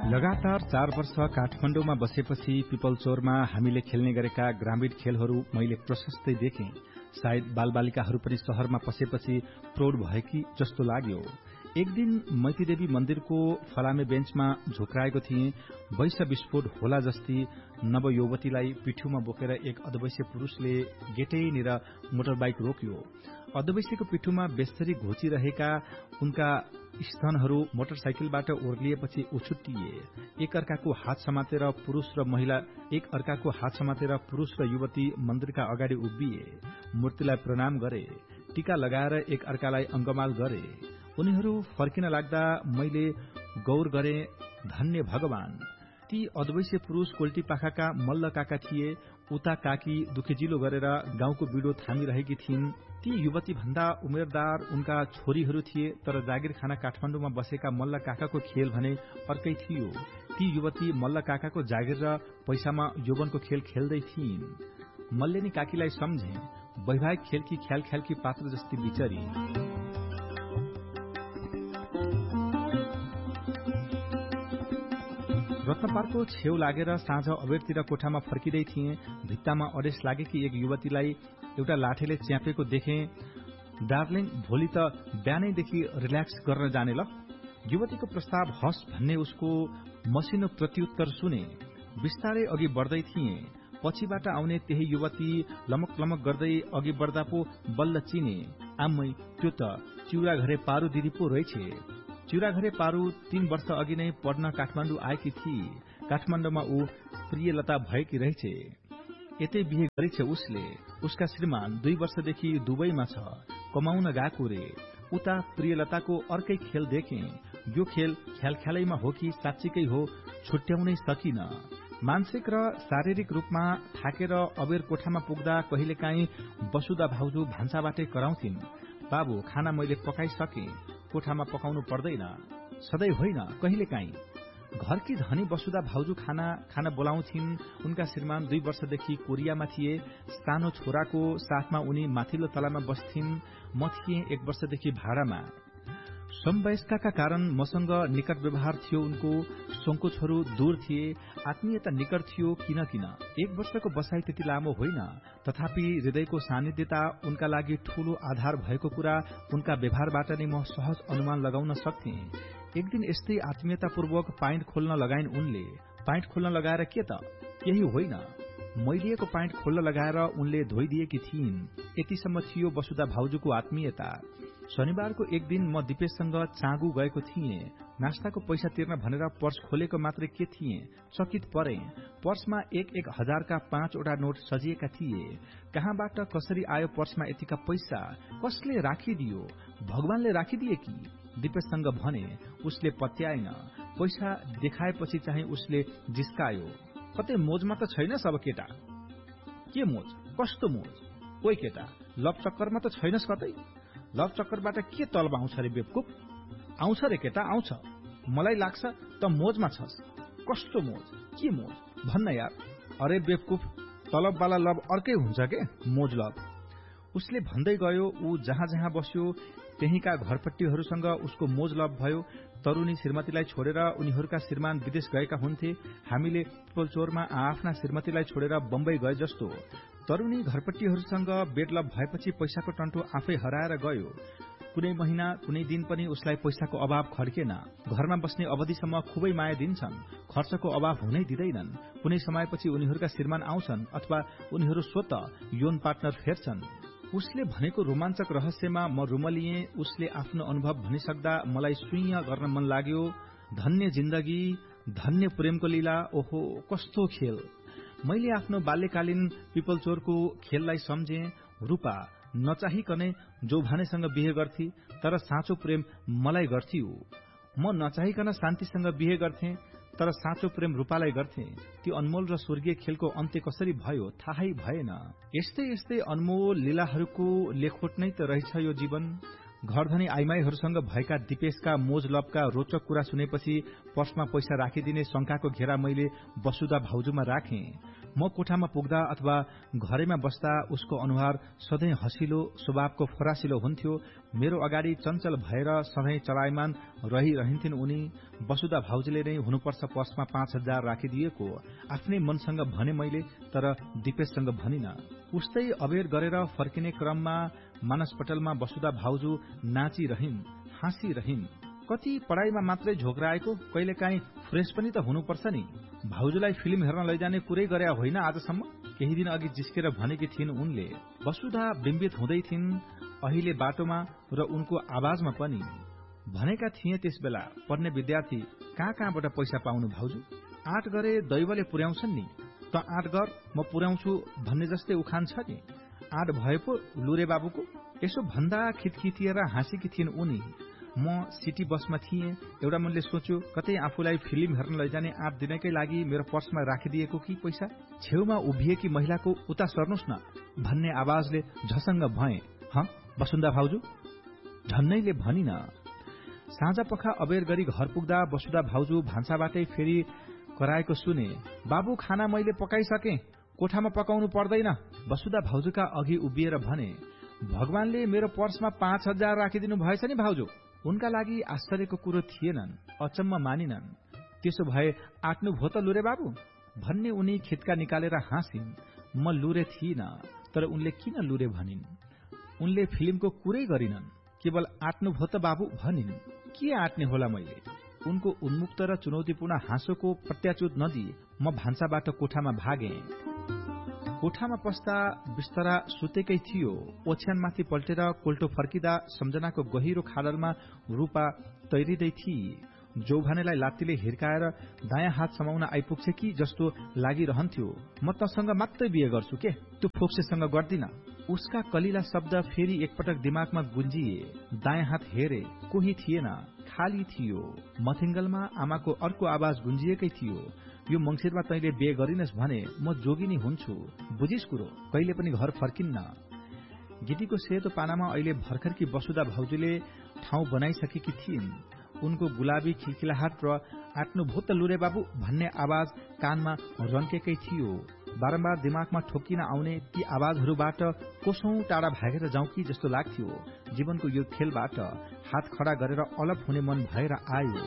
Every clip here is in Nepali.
लगातार 4 वर्ष काठमाडौँमा बसेपछि पिपलचोरमा हामीले खेल्ने गरेका ग्रामीण खेलहरू मैले प्रशस्तै देखेँ। सायद बालबालिकाहरू पनि शहरमा पसेपछि प्रौढ भएकी जस्तो लाग्यो। एक दिन मैतीदेवी मन्दिरको फलामे बेन्चमा झोक्राएको थिएँ। वैश विस्फोट होला जस्ती नवयुवतीलाई पिठ्यूमा बोकेर एक अधवैंसे पुरूषले गेटैनिर मोटरबाइक रोक्यो। अधवैंसेको पिठ्यूमा बेस्तरी घोचिरहेका उनका स्तनहरू मोटरसाइकलबाट ओर्लिएपछि उछुट्टिए। एक अर्काको हात समातेर पुरूष र युवती मन्दिरका अगाडि उभिए, मूर्तिलाई प्रणाम गरे, टीका लगाएर एक अर्कालाई अंगमाल गरे। उनीहरू फर्किन लाग्दा मैले गौर गरे, धन्य भगवान, ती अधवैंसे पुरूष कोल्टी पाखाका मल्ल काका थिए। उता काकी दुखेजिलो गरेर गाउँको बिडो थामिरहेकी थिइन्। ती युवती भन्दा उमेरदार उनका छोरीहरू थिए। तर जागिर खाना काठमाडौँमा बसेका मल्ल काकाको खेल भने अर्कै थियो। ती युवती मल्ल काकाको जागिर र पैसामा यौवनको खेल खेल्दै थिइन्। मल्लेनी काकीलाई सम्झे, वैवाहिक खेलकी ख्यालकी पात्र जस्ती बिचरी। रत्नपारको छेउ लागेर साँझ अबेरतिर कोठामा फर्किँदै थिए। भित्तामा अडेस लागेकी एक युवतीलाई एउटा लाठीले च्यापेको देखे। डार्लिङ, भोलि त बिहानैदेखि रिल्याक्स गर्न जाने ल। युवतीको प्रस्ताव हस् भन्ने उसको मसिनो प्रत्युत्तर सुने। बिस्तारै अघि बढ्दै थिए। पछिबाट आउने त्यही युवती लमक लमक गर्दै अघि बढ्दा पो बल्ल चिने। आम्मै, त्यो त चिउरा घरे पारू दिदी पो रहेछे। चिउरा घरे पारू 3 वर्ष अघि नै पढ्न काठमाडौँ आएकी थिए। काठमाडौँमा ऊ प्रियलता भएकी रहेछे। यतै बिहे गरेछ उसले। उसका श्रीमान 2 वर्षदेखि दुबईमा छ, कमाउन गएको रे। उता प्रियलताको अर्कै खेल देखे। यो खेल ख्यालख्यालैमा हो कि साँच्चीकै हो, छुट्याउनै सकिन। मानसिक र शारीरिक रूपमा थाकेर अबेर कोठामा पुग्दा कहिलेकाहीँ वसुधा भाउजू भान्साबाटै कराउँथिन्, बाबु खाना मैले पकाइसके, कोठामा पकाउनु पर्दैन। सधैँ होइन, कहिलेकाहीँ। घरकी धनी वसुधा भाउजू खाना बोलाउँथिन्। उनका श्रीमान 2 वर्षदेखि कोरियामा थिए। सानो छोराको साथमा उनी माथिल्लो तलामा बस्थिन्। म थिएँ 1 वर्षदेखि भाडामा। समवयस्कका कारण मसँग निकट व्यवहार थियो उनको। संकोचहरू दूर थिए, आत्मीयता निकट थियो। किन 1 वर्षको बसाई त्यति लामो होइन, तथापि हृदयको सान्निध्यता उनका लागि ठूलो आधार भएको कुरा उनका व्यवहारबाट नै म सहज अनुमान लगाउन सक्थे। एक दिन यस्तै आत्मीयतापूर्वक पाइन्ट खोल्न लगाइन् उनले। पाइन्ट खोल्न लगाएर के त, केही होइन, मैलिएको पाइन्ट खोल्न लगाएर उनले धोइदिएकी थिइन्। यतिसम्म थियो वसुधा भाउजूको आत्मीयता। शनिबारको एक दिन म दिपेशसँग चाँगु गएको थिएँ। नास्ताको पैसा तिर्न भनेर पर्स खोलेको मात्रै के थिएँ, चकित परे। पर्समा 1-1 हजारका 5 वटा नोट सजिएका थिए। कहाँबाट कसरी आयो पर्समा यतिका पैसा? कसले राखिदियो? भगवानले राखिदिए कि? दिपेशसँग भने। उसले पत्याएन। पैसा देखाएपछि चाहिँ उसले जिस्कायो, कतै मोजमा त छैनस् अब केटा? के मोज? कस्तो मोज? ओइ केटा, लभ चक्करमा त छैनस् कतै? लभ चक्करबाट के तलब आउँछ रे बेवकुफ? आउँछ रे केटा, आउँछ। मलाई लाग्छ त मोजमा छस्। कस्तो मोज? के मोज? भन्न यार। अरे बेवकुफ, तलबवाला लभ अर्कै हुन्छ के, मोज लभ। उसले भन्दै गयो। ऊ जहाँ जहाँ बस्यो त्यहीका घरपट्टीहरूसँग उसको मोज लभ भयो। तरुणी श्रीमतीलाई छोडेर उनीहरूका श्रीमान विदेश गएका हुन्थे। हामीले पिपलचोरमा आफ्ना श्रीमतीलाई छोडेर बम्बई गए जस्तो। तरुणी घरपट्टीहरूसँग बेडलभ भएपछि पैसाको टन्टो आफै हराएर गयो। कुनै महिना कुनै दिन पनि उसलाई पैसाको अभाव खड्केन। घरमा बस्ने अवधिसम्म खुबै माया दिन्छन्, खर्चको अभाव हुनै दिँदैनन्। कुनै समयपछि उनीहरूका श्रीमान आउँछन् अथवा उनीहरू स्वतः यौन पार्टनर फेर्छन्। उसले भनेको रोमाञ्चक रहस्यमा म रुमलिएँ। उसले आफ्नो अनुभव भनिसक्दा मलाई सुइँ गर्न मन लाग्यो। धन्य जिन्दगी, धन्य प्रेमको लीला। ओहो, कस्तो खेल! मैले आफ्नो बाल्यकालीन पिपलचोरको खेललाई सम्झे। रूपा नचाहिकनै जोभानेसँग बिहे गर्थी, तर साँचो प्रेम मलाई गर्थी ऊ। म नचाहिकन शान्तिसँग बिहे गर्थे, तर साँचो प्रेम रूपालाई गर्थे। ती अनमोल र स्वर्गीय खेलको अन्त्य कसरी भयो थाहै भएन। यस्तै यस्तै अनमोल लीलाहरूको लेखोट नै त रहेछ यो जीवन। घरधनी आइमाईहरूसँग भएका दिपेशका मोज लभका रोचक कुरा सुनेपछि पर्समा पैसा राखिदिने शंकाको घेरा मैले वसुधा भाउजूमा राखेँ। म कोठामा पुग्दा अथवा घरैमा बस्दा उसको अनुहार सधैँ हँसिलो स्वभावको फरासिलो हुन्थ्यो। मेरो अगाडि चञ्चल भएर सधैँ चलायमान रहिरहन्थिन् उनी। वसुधा भाउजूले नै हुनुपर्छ पर्समा 5,000 राखिदिएको आफ्नै मनसँग भने मैले, तर दिपेशसँग भनिन। उस्तै अबेर गरेर फर्किने क्रममा मानसपटलमा वसुधा भाउजू नाचिरहिन्, हाँसिरहिन्। कति पढाइमा मात्रै झोक्राएको, कहिलेकाहीँ फ्रेश पनि त हुनुपर्छ नि। भाउजूलाई फिल्म हेर्न लैजाने कुरै गरे होइन आजसम्म। केही दिन अघि जिस्केर भनेकी थिइन् उनले। वसुधा बिम्बित हुँदै थिइन् अहिले बाटोमा र उनको आवाजमा पनि। भनेका थिए त्यस बेला पढ्ने विद्यार्थी कहाँबाट पैसा पाउनु भाउजू? आँट गरे दैवले पुर्याउँछन् नि, त आँट गर म पुर्याउँछु भन्ने जस्तै उखान छ नि। आँट भए पो लुरे बाबुको। यसो भन्दा खिटखिटिएर हाँसेकी थिइन् उनी। म सिटी बसमा थिएँ। एउटा मनले सोच्यो कतै आफूलाई फिल्म हेर्न लैजाने आँट दिनकै लागि मेरो पर्समा राखिदिएको कि पैसा। छेउमा उभिएकी महिलाको उता सर्नुहोस् न भन्ने आवाजले झसङ्ग भए। वसुन्धा भाउजू झन्नैले भनिन। साँझ पख अबेर गरी घर पुग्दा वसुधा भाउजू भान्साबाटै फेरि कराएको सुने। बाबु खाना मैले पकाइसके, कोठामा पकाउनु पर्दैन। वसुधा भाउजूका अघि उभिएर भने। भगवानले मेरो पर्समा 5,000 राखिदिनु भएछ नि भाउजू। उनका लागि आश्चर्यको कुरो थिएनन्, अचम्म मानिनन्। त्यसो भए आट्नु भो त लुरे बाबु भन्ने उनी खित्का निकालेर हाँसिन्। म लुरे थिइन, तर उनले किन लुरे भनिन्? उनले फिल्मको कुरै गरिनन्, केवल आट्नु भो त बाबु भनिन्। के आट्ने होला मैले? उनको उन्मुक्त र चुनौतीपूर्ण हाँसोको प्रत्याचुत नदिई म भान्साबाट कोठामा भागे। कोठामा पस्दा बिस्तरा सुतेकै थियो। ओछ्यानमाथि पल्टेर कोल्टो फर्किँदा सम्झनाको गहिरो खाडलमा रूपा तैरिँदै थिए। जौभानेलाई लात्तीले हिर्काएर दायाँ हात समाउन आइपुग्छ कि जस्तो लागिरहन्थ्यो। म तसँग मात्रै बिहे गर्छु के, त्यो फोक्सेसँग गर्दिन। उसका कलिला शब्द फेरि एकपटक दिमागमा गुन्जिए। दायाँ हात हेरे, कोही थिएन, खाली थियो। मथिङ्गलमा आमाको अर्को आवाज गुन्जिएकै थियो। यो मंसिरमा तैले बिहे गरिनस् भने म जोगिनी हुन्छु, बुझिस कुरो, कहिले पनि घर फर्किन्न। गिटीको सेतो पानामा अहिले भर्खरकी वसुधा भाउजूले ठाउँ बनाइसकेकी थिइन्। उनको गुलाबी खिलखिलाहट र आट्नु भो त लुरे बाबु भन्ने आवाज कानमा रन्केकै थियो। बारम्बार दिमागमा ठोकिन आउने ती आवाजहरूबाट कोसौं टाढा भागेर जाउँ कि जस्तो लाग्थ्यो। जीवनको यो खेलबाट हात खडा गरेर अलप हुने मन भएर आयो।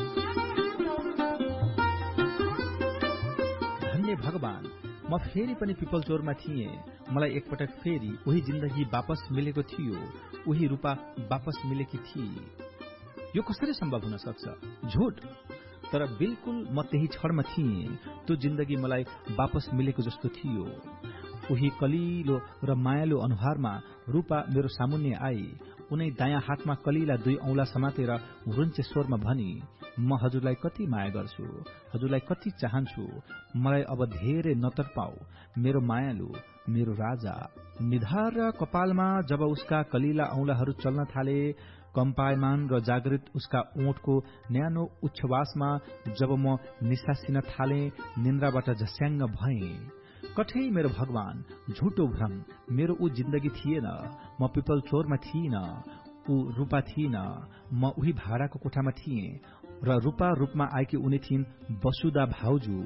धन्य भगवान, म फेरि पनि पिपलचोरमा थिएँ। मलाई एकपटक फेरि उही जिन्दगी वापस मिलेको थियो, उही रूपा वापस मिलेकी थिए। यो कसरी सम्भव हुन सक्छ? झुट। तर बिल्कुल म त्यही क्षणमा थिएँ। त्यो जिन्दगी मलाई वापस मिलेको जस्तो थियो। उही कलिलो र मायालु अनुहारमा रूपा मेरो सामुन्ने आई। उनै दायाँ हातमा कलिला 2 औंला समातेर हुरुञ्चे स्वरमा भनी, म हजुरलाई कति माया गर्छु, हजुरलाई कति चाहन्छु। मलाई अब धेरै नतर्पाऊ, मेरो मायालु, मेरो राजा। निधार र कपालमा जब उसका कलिला औंलाहरू चल्न थाले, कम्पायमान र जागृत उसका ओठको न्यानो उच्छ्वासमा जब म निसासिन थाले, निन्द्राबाट झस्याङ्ग भएँ। कठै मेरो भगवान, झुटो भ्रम, मेरो ऊ जिन्दगी थिएन। म पिपल चोरमा थिइन, ऊ रूपा थिइन। म उही भाडाको कोठामा थिएँ र रूपा रूपमा आएकी उनी थिइन् वसुधा भाउजू।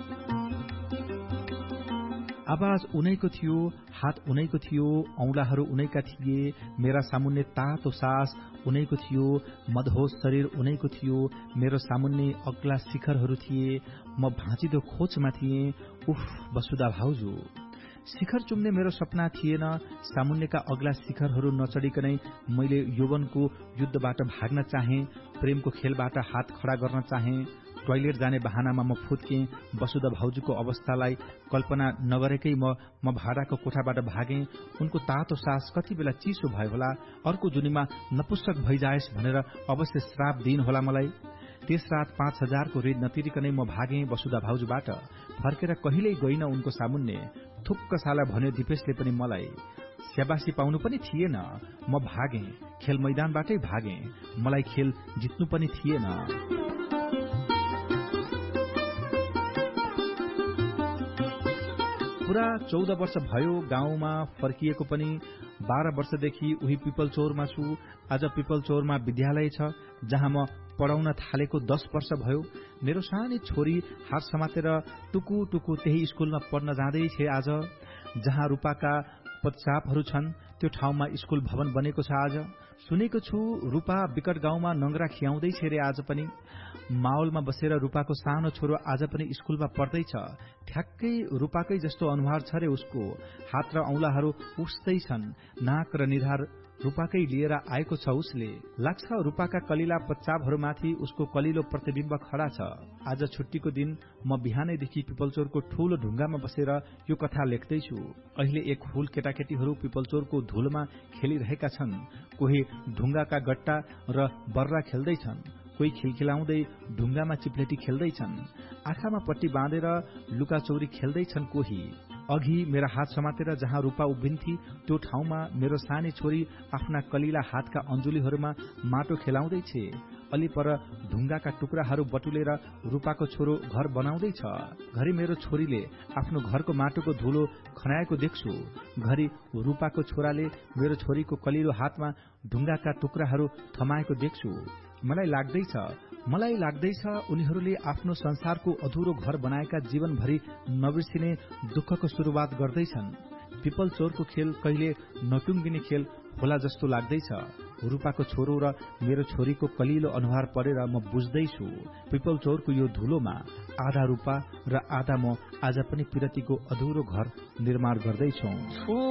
आवाज उनैको थियो, हात उनैको थियो, औंलाहरू उनैका थिए। मेरा सामुन्ने तातो सास उनैको थियो, मदहोस शरीर उनैको थियो। मेरो सामुन्ने अग्ला शिखरहरू थिए। म भाँचिदो खोजमा थिएँ। उफ, वसुधा भाउजू। शिखर चुम्ने मेरो सपना थिएन। सामुन्नेका अग्ला शिखरहरू नचढिकनै मैले यौवनको युद्धबाट भाग्न चाहे, प्रेमको खेलबाट हात खडा गर्न चाहे। टोयलेट जाने बहानामा म फुत्केँ। वसुधा भाउजूको अवस्थालाई कल्पना नगरेकै म भाडाको कोठाबाट भागेँ। उनको तातो सास कति बेला चिसो भयो होला, अर्को जुनीमा नपुस्तक भइजाएस भनेर अवश्य श्राप दिइन होला मलाई। त्यस रात 5,000 को ऋण नतिरिकनै म भागेँ वसुधा भाउजूबाट। फर्केर कहिल्यै गइन उनको सामुन्ने। थुक्क साला भन्यो दिपेशले पनि मलाई। स्याबासी पाउनु पनि थिएन। म भागेँ, खेल मैदानबाटै भागेँ। मलाई खेल जित्नु पनि थिएन। पूरा 14 वर्ष भयो गाउँमा फर्किएको पनि। 12 वर्षदेखि उही पिपलचौरमा छु। आज पिपलचौरमा विद्यालय छ जहाँ म पढाउन थालेको 10 वर्ष भयो। मेरो सानै छोरी हात समातेर टुकु टुकु त्यही स्कूलमा पढ्न जाँदै छे आज। जहाँ रूपाका पदचापहरू छन् त्यो ठाउँमा स्कूल भवन बनेको छ आज। सुनेको छु रूपा विकट गाउँमा नङ्ग्रा खियाउँदै छे रे आज पनि। माहौलमा बसेर रूपाको सानो छोरो आज पनि स्कूलमा पढ्दैछ। ठ्याक्कै रूपाकै जस्तो अनुहार छ रे उसको। हात र औंलाहरू उस्तै छन्। नाक र निधार रूपाकै लिएर आएको छ उसले। लाग्छ रूपाका कलिला पच्चापहरूमाथि उसको कलिलो प्रतिबिम्ब खडा छ। आज छुट्टीको दिन म बिहानैदेखि पिपलचोरको ठूलो ढुङ्गामा बसेर यो कथा लेख्दैछु। अहिले एक हुल केटाकेटीहरू पिपलचोरको धुलोमा खेलिरहेका छन्। कोही ढुङ्गाका गट्टा र बर्रा खेल्दैछन्, कोही खिलखिलाउँदै ढुङ्गामा चिप्लेटी खेल्दैछन्, आँखामा पट्टी बाँधेर लुकाचौरी खेल्दैछन् कोही। अघि मेरा हात समातेर जहाँ रूपा उभिन्थी त्यो ठाउँमा मेरो सानी छोरी आफ्ना कलिला हातका अञ्जुलीहरूमा माटो खेलाउँदै छे। अलि पर ढुङ्गाका टुक्राहरू बटुलेर रूपाको छोरो घर बनाउँदैछ। घरि मेरो छोरीले आफ्नो घरको माटोको धुलो खनाएको देख्छु, घरि रूपाको छोराले मेरो छोरीको कलिलो हातमा ढुङ्गाका टुक्राहरू थमाएको देख्छु। मलाई लाग्दैछ उनीहरूले आफ्नो संसारको अधुरो घर बनाएका जीवनभरि नबिर्सिने दुःखको सुरुवात गर्दैछन्। पिपलचोरको खेल कहिले नटुङ्गिने खेल होला जस्तो लाग्दैछ। रूपाको छोरो र मेरो छोरीको कलिलो अनुहार पढेर म बुझ्दैछु पिपलचोरको यो धुलोमा आधा रूपा र आधा म आज पनि पिरतीको अधुरो घर निर्माण गर्दैछौं।